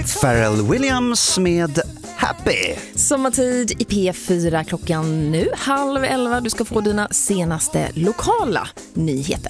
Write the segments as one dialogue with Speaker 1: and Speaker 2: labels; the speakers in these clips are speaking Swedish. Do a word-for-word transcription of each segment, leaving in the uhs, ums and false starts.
Speaker 1: Pharrell Williams med Happy.
Speaker 2: Sommartid i P fyra klockan nu, halv elva. Du ska få dina senaste lokala nyheter.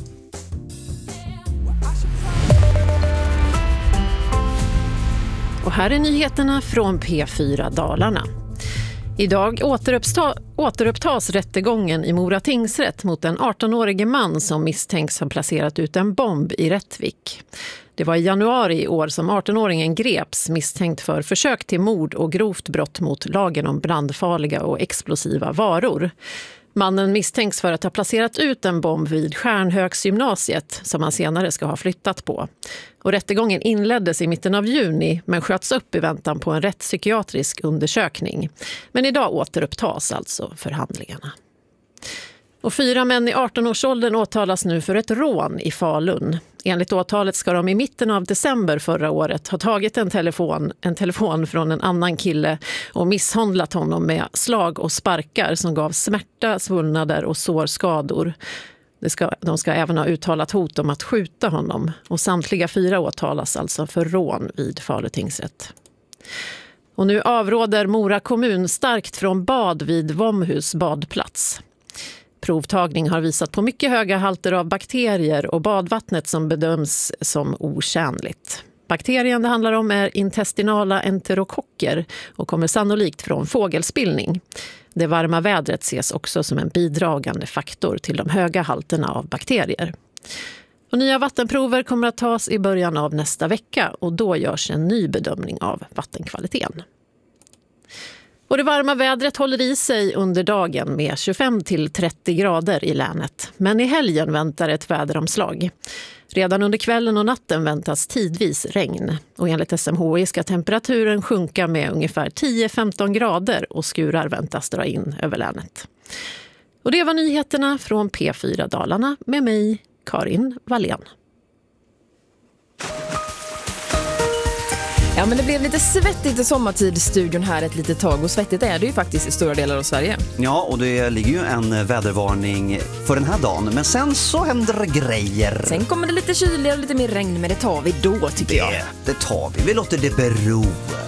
Speaker 3: Och här är nyheterna från P fyra Dalarna. Idag återuppta, återupptas rättegången i Mora tingsrätt mot en arton-årige man som misstänks ha placerat ut en bomb i Rättvik. Det var i januari i år som arton-åringen greps misstänkt för försök till mord och grovt brott mot lagen om brandfarliga och explosiva varor. Mannen misstänks för att ha placerat ut en bomb vid Stjärnhögsgymnasiet som han senare ska ha flyttat på. Och rättegången inleddes i mitten av juni men sköts upp i väntan på en rättspsykiatrisk undersökning. Men idag återupptas alltså förhandlingarna. Och fyra män i arton-årsåldern åtalas nu för ett rån i Falun. Enligt åtalet ska de i mitten av december förra året ha tagit en telefon, en telefon från en annan kille och misshandlat honom med slag och sparkar som gav smärta, svullnader och sårskador. Det ska, de ska även ha uttalat hot om att skjuta honom. Och samtliga fyra åtalas alltså för rån vid Falu tingsrätt. Och nu avråder Mora kommun starkt från bad vid Vomhus badplats. Provtagning har visat på mycket höga halter av bakterier och badvattnet som bedöms som otjänligt. Bakterien det handlar om är intestinala enterokocker och kommer sannolikt från fågelspillning. Det varma vädret ses också som en bidragande faktor till de höga halterna av bakterier. Och nya vattenprover kommer att tas i början av nästa vecka och då görs en ny bedömning av vattenkvaliteten. Och det varma vädret håller i sig under dagen med tjugofem till trettio grader i länet. Men i helgen väntar ett väderomslag. Redan under kvällen och natten väntas tidvis regn. Och enligt S M H I ska temperaturen sjunka med ungefär tio till femton grader och skurar väntas dra in över länet. Och det var nyheterna från P fyra Dalarna med mig, Karin Wallén.
Speaker 2: Ja, men det blev lite svettigt i sommartid i studion här ett litet tag. Och svettigt är det ju faktiskt i stora delar av Sverige.
Speaker 1: Ja, och det ligger ju en vädervarning för den här dagen. Men sen så händer det grejer.
Speaker 2: Sen kommer det lite kyligare och lite mer regn. Men det tar vi då, tycker
Speaker 1: det,
Speaker 2: jag.
Speaker 1: Det tar vi. Vi låter det bero.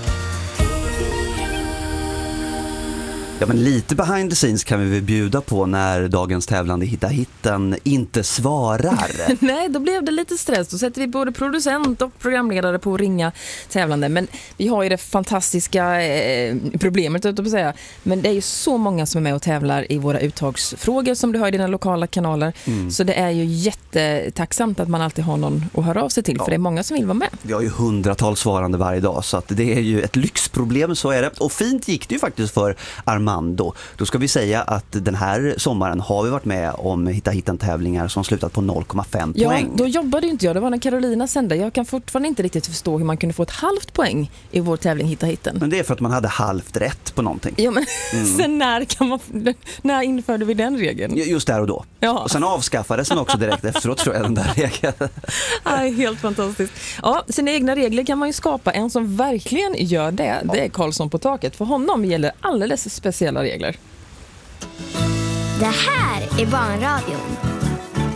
Speaker 1: Ja, men lite behind the scenes kan vi väl bjuda på när dagens tävlande Hitta Hitten inte svarar.
Speaker 2: Nej, då blev det lite stress. Då sätter vi både producent och programledare på att ringa tävlande. Men vi har ju det fantastiska eh, problemet, att säga. Men det är ju så många som är med och tävlar i våra uttagsfrågor som du har i dina lokala kanaler. Mm. Så det är ju jättetacksamt att man alltid har någon att höra av sig till. Ja. För det är många som vill vara med.
Speaker 1: Vi har ju hundratals svarande varje dag, så att det är ju ett lyxproblem, så är det. Och fint gick det ju faktiskt för Armand. Då. då ska vi säga att den här sommaren har vi varit med om Hitta Hitten-tävlingar som slutat på noll komma fem
Speaker 2: ja,
Speaker 1: poäng.
Speaker 2: Då jobbade ju inte jag. Det var när Carolina sände. Jag kan fortfarande inte riktigt förstå hur man kunde få ett halvt poäng i vår tävling Hitta Hitten.
Speaker 1: Men det är för att man hade halvt rätt på någonting.
Speaker 2: Ja, men mm. sen när, kan man, när införde vi den regeln?
Speaker 1: Just där och då. Ja. Och sen avskaffades den också direkt efteråt, tror jag, den där regeln.
Speaker 2: Aj, helt fantastiskt. Ja, sina egna regler kan man ju skapa. En som verkligen gör det, ja. Det är Karlsson på taket. För honom gäller alldeles speciella regler.
Speaker 4: Det här är Barnradion.